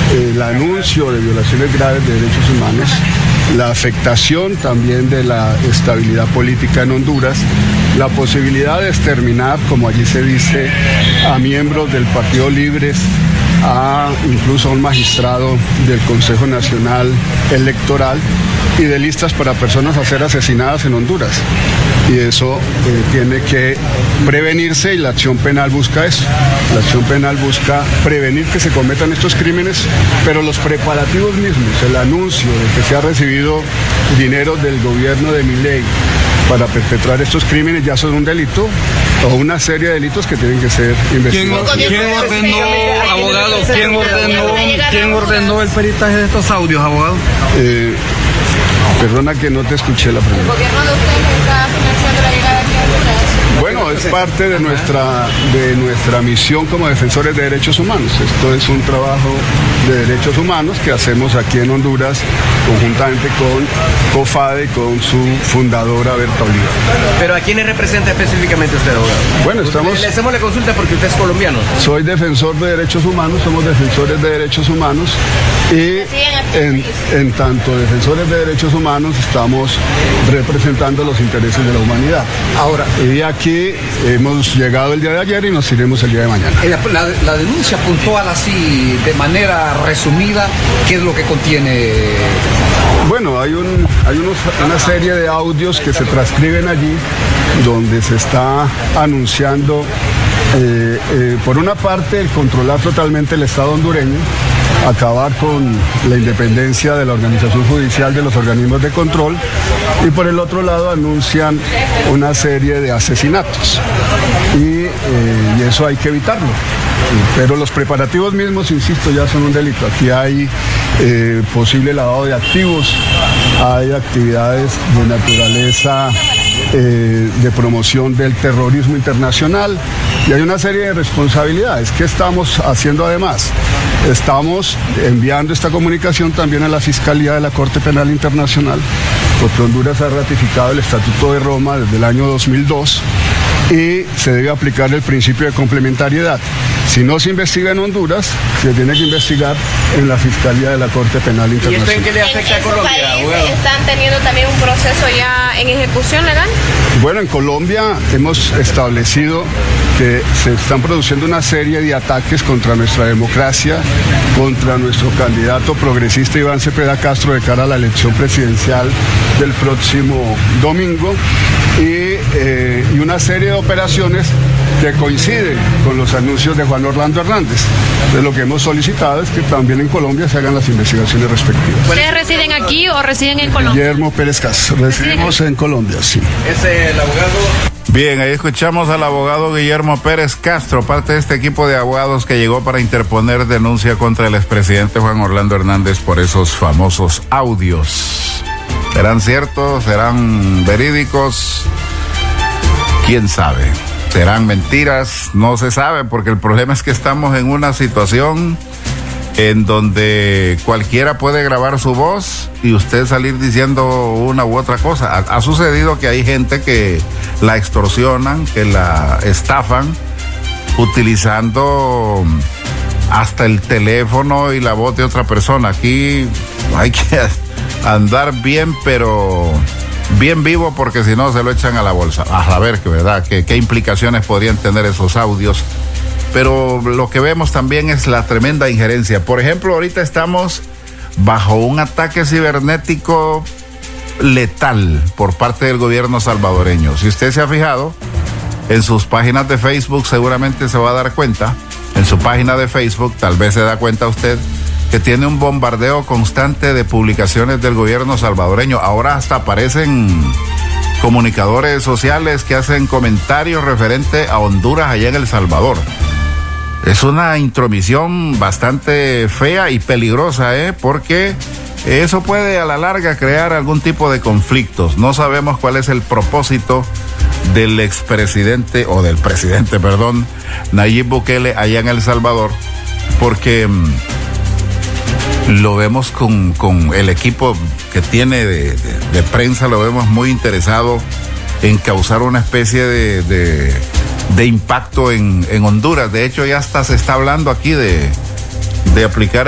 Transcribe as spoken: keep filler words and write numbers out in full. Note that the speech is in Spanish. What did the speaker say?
el anuncio de violaciones graves de derechos humanos, la afectación también de la estabilidad política en Honduras, la posibilidad de exterminar, como allí se dice, a miembros del Partido Libres, a incluso a un magistrado del Consejo Nacional Electoral, y de listas para personas a ser asesinadas en Honduras. Y eso eh, tiene que prevenirse, y la acción penal busca eso. La acción penal busca prevenir que se cometan estos crímenes, pero los preparativos mismos, el anuncio de que se ha recibido dinero del gobierno de Milei para perpetrar estos crímenes ya son un delito o una serie de delitos que tienen que ser investigados. ¿Quién, ¿quién ordenó, abogado, quién ordenó, quién ordenó el peritaje de estos audios, abogado? Eh, perdona que no te escuché la pregunta. ¿El gobierno de ustedes está financiando la llegada aquí a Honduras? Bueno, es parte de nuestra, de nuestra misión como defensores de derechos humanos. Esto es un trabajo de derechos humanos que hacemos aquí en Honduras conjuntamente con COFADE y con su fundadora Berta Oliva. ¿Pero a quiénes representa específicamente usted, abogado? Bueno, estamos... Le hacemos la consulta porque usted es colombiano. Soy defensor de derechos humanos, somos defensores de derechos humanos y en, en tanto defensores de derechos humanos estamos representando los intereses de la humanidad. Ahora, y aquí hemos llegado el día de ayer y nos iremos el día de mañana. La, la, la denuncia puntual así, de manera resumida, ¿qué es lo que contiene? Bueno, hay, un, hay unos, una serie de audios que se transcriben allí donde se está anunciando, eh, eh, por una parte, el controlar totalmente el Estado hondureño, acabar con la independencia de la organización judicial, de los organismos de control, y por el otro lado anuncian una serie de asesinatos y, eh, y eso hay que evitarlo. Pero los preparativos mismos, insisto, ya son un delito. Aquí hay eh, posible lavado de activos, hay actividades de naturaleza eh, de promoción del terrorismo internacional y hay una serie de responsabilidades. ¿Qué estamos haciendo además? Estamos enviando esta comunicación también a la Fiscalía de la Corte Penal Internacional, porque Honduras ha ratificado el Estatuto de Roma desde el año dos mil dos y se debe aplicar el principio de complementariedad. Si no se investiga en Honduras, se tiene que investigar en la Fiscalía de la Corte Penal Internacional. ¿Y esto en qué le afecta a Colombia, abogado? ¿Están teniendo también un proceso ya en ejecución legal? Bueno, en Colombia hemos establecido que se están produciendo una serie de ataques contra nuestra democracia, contra nuestro candidato progresista Iván Cepeda Castro de cara a la elección presidencial del próximo domingo y, eh, y una serie de operaciones que coinciden con los anuncios de Juan Orlando Hernández. Entonces, lo que hemos solicitado es que también en Colombia se hagan las investigaciones respectivas. ¿Ustedes residen aquí o residen en Colombia? Guillermo Pérez Castro, residimos en Colombia, sí. Es el abogado... Bien, ahí escuchamos al abogado Guillermo Pérez Castro, parte de este equipo de abogados que llegó para interponer denuncia contra el expresidente Juan Orlando Hernández por esos famosos audios. ¿Serán ciertos? ¿Serán verídicos? ¿Quién sabe? ¿Serán mentiras? No se sabe, porque el problema es que estamos en una situación en donde cualquiera puede grabar su voz y usted salir diciendo una u otra cosa. Ha, ha sucedido que hay gente que la extorsionan, que la estafan, utilizando hasta el teléfono y la voz de otra persona. Aquí hay que andar bien, pero bien vivo, porque si no se lo echan a la bolsa. A saber que, ¿verdad?, que qué implicaciones podrían tener esos audios. Pero lo que vemos también es la tremenda injerencia. Por ejemplo, ahorita estamos bajo un ataque cibernético letal por parte del gobierno salvadoreño. Si usted se ha fijado, en sus páginas de Facebook seguramente se va a dar cuenta, en su página de Facebook tal vez se da cuenta usted que tiene un bombardeo constante de publicaciones del gobierno salvadoreño. Ahora hasta aparecen comunicadores sociales que hacen comentarios referente a Honduras allá en El Salvador. Es una intromisión bastante fea y peligrosa, ¿eh? Porque eso puede a la larga crear algún tipo de conflictos. No sabemos cuál es el propósito del expresidente, o del presidente, perdón, Nayib Bukele allá en El Salvador, porque mmm, lo vemos con, con el equipo que tiene de, de, de prensa, lo vemos muy interesado en causar una especie de... de de impacto en, en Honduras. De hecho, ya hasta se está hablando aquí de, de aplicar